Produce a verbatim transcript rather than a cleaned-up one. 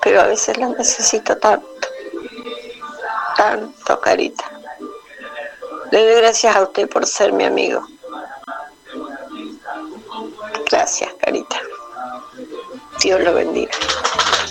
pero a veces las necesito tanto, tanto, Carita. Le doy gracias a usted por ser mi amigo. Gracias, Carita. Dios lo bendiga.